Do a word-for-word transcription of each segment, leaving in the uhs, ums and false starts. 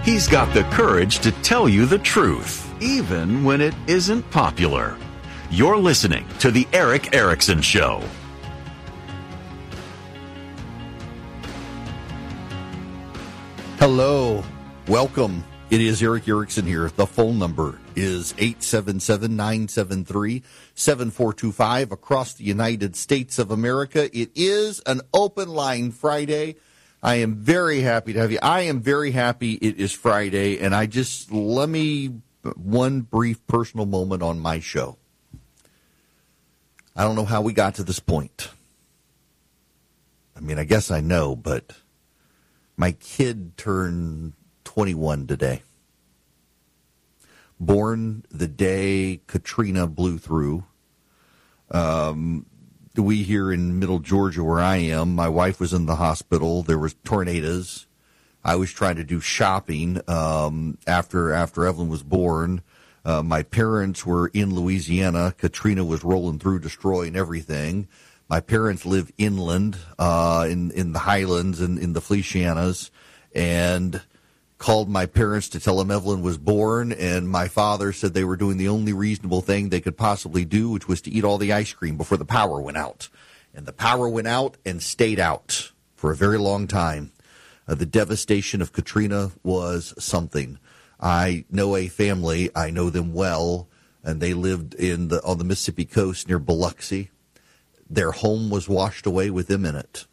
He's got the courage to tell you the truth, even when it isn't popular. You're listening to The Erick Erickson Show. Hello. Welcome. It is Erick Erickson here. The phone number is eight seven seven, nine seven three, seven four two five across the United States of America. It is an open line Friday. I am very happy to have you. I am very happy it is Friday, and I just, let me, one brief personal moment on my show. I don't know how we got to this point. I mean, I guess I know, but my kid turned twenty-one today. Born the day Katrina blew through. Um, we here in Middle Georgia, where I am, my wife was in the hospital. There was tornadoes. I was trying to do shopping um, after after Evelyn was born. Uh, my parents were in Louisiana. Katrina was rolling through, destroying everything. My parents live inland uh, in in the highlands and in, in the Felicianas, and called my parents to tell them Evelyn was born, and my father said they were doing the only reasonable thing they could possibly do, which was to eat all the ice cream before the power went out. And the power went out and stayed out for a very long time. Uh, the devastation of Katrina was something. I know a family, I know them well, and they lived in the on the Mississippi coast near Biloxi. Their home was washed away with them in it.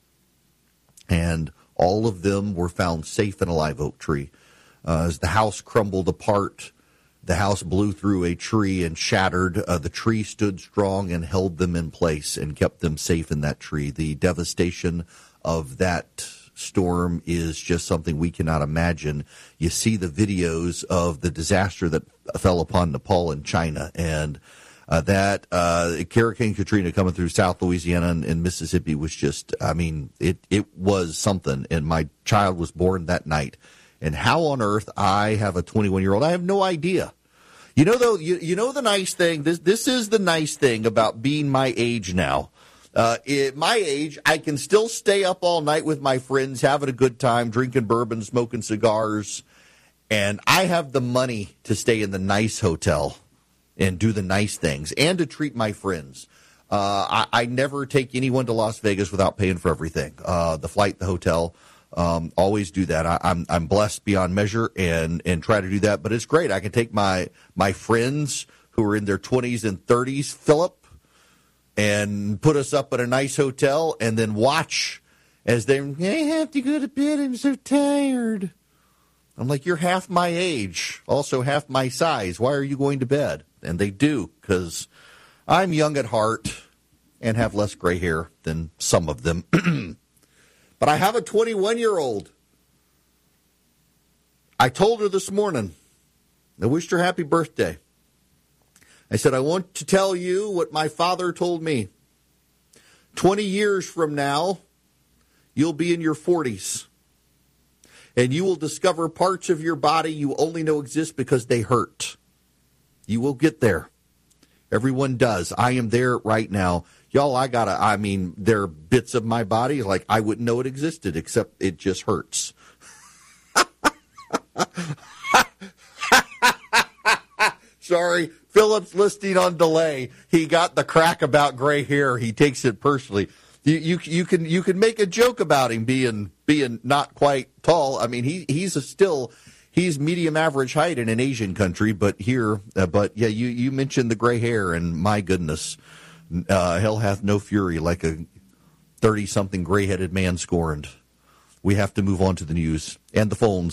And all of them were found safe in a live oak tree. Uh, as the house crumbled apart, the house blew through a tree and shattered. Uh, the tree stood strong and held them in place and kept them safe in that tree. The devastation of that storm is just something we cannot imagine. You see the videos of the disaster that fell upon Nepal and China, and Uh, that uh, Hurricane Katrina coming through South Louisiana and, and Mississippi was just, I mean, it, it was something. And my child was born that night. And how on earth I have a twenty-one-year-old, I have no idea. You know, though, you, you know the nice thing, this this is the nice thing about being my age now. Uh, at my age, I can still stay up all night with my friends, having a good time, drinking bourbon, smoking cigars. And I have the money to stay in the nice hotel and do the nice things, and to treat my friends. Uh, I, I never take anyone to Las Vegas without paying for everything. Uh, the flight, the hotel, um, always do that. I, I'm I'm blessed beyond measure, and and try to do that. But it's great. I can take my my friends who are in their twenties and thirties, Philip, and put us up at a nice hotel, and then watch as they I have to go to bed. I'm so tired. I'm like, you're half my age, also half my size. Why are you going to bed? And they do, because I'm young at heart and have less gray hair than some of them. But I have a twenty-one-year-old. I told her this morning, I wished her happy birthday. I said, I want to tell you what my father told me. twenty years from now, you'll be in your forties. And you will discover parts of your body you only know exist because they hurt. You will get there. Everyone does. I am there right now. Y'all, I gotta, I mean, there are bits of my body like I wouldn't know it existed, except it just hurts. Sorry, Philip's listening on delay. He got the crack about gray hair. He takes it personally. You, you you can you can make a joke about him being being not quite tall. I mean, he he's a still he's medium average height in an Asian country, but here, uh, but yeah, you, you mentioned the gray hair, and my goodness, uh, hell hath no fury like a thirty something gray headed man scorned. We have to move on to the news and the phones.